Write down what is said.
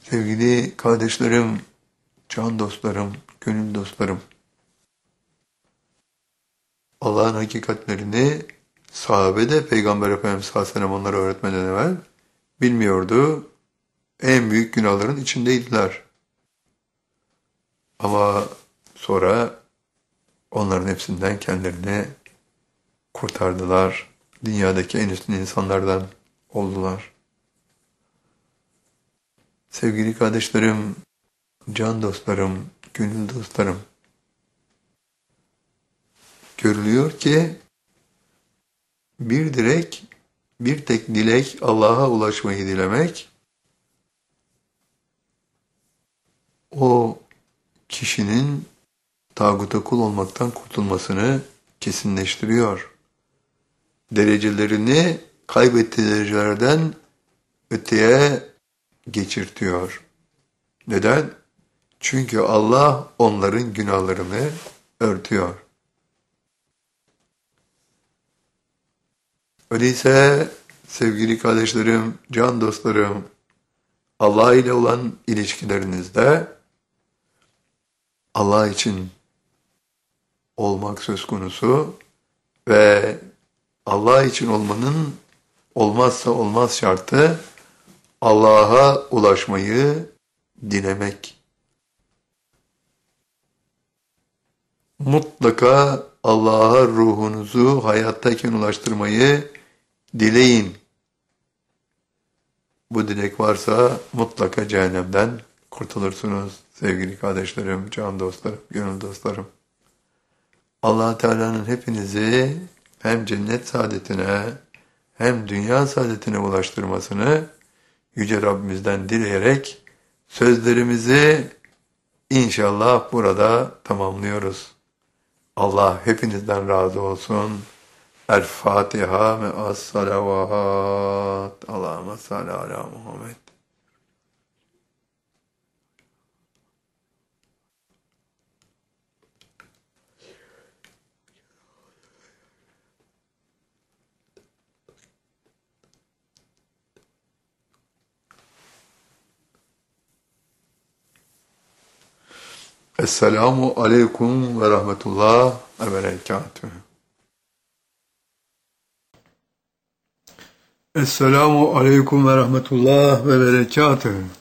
Sevgili kardeşlerim, can dostlarım, gönül dostlarım, Allah'ın hakikatlerini sahabe de Peygamber Efendimiz sallallahu aleyhi ve sellem onlara öğretmeden evvel bilmiyordu. En büyük günahların içindeydiler. Ama sonra onların hepsinden kendilerini kurtardılar. Dünyadaki en üstün insanlardan oldular. Sevgili kardeşlerim, can dostlarım, gönül dostlarım, görülüyor ki bir direk, bir tek dilek Allah'a ulaşmayı dilemek, o kişinin tağuta kul olmaktan kurtulmasını kesinleştiriyor. Derecelerini kaybettiği derecelerden öteye geçirtiyor. Neden? Çünkü Allah onların günahlarını örtüyor. Öyleyse sevgili kardeşlerim, can dostlarım, Allah ile olan ilişkilerinizde Allah için olmak söz konusu ve Allah için olmanın olmazsa olmaz şartı Allah'a ulaşmayı dilemek. Mutlaka Allah'a ruhunuzu hayattayken ulaştırmayı dileyin. Bu dilek varsa mutlaka cehennemden kurtulursunuz sevgili kardeşlerim, can dostlarım, gönül dostlarım. Allah Teala'nın hepinizi hem cennet saadetine hem dünya saadetine ulaştırmasını Yüce Rabbimizden dileyerek sözlerimizi inşallah burada tamamlıyoruz. Allah hepinizden razı olsun. El Fatiha ve as-salavat. Allahümme salli ala Muhammed. Esselamu aleyküm ve rahmetullah ve berekatühü. Esselamu aleyküm ve rahmetullah ve berekatühü.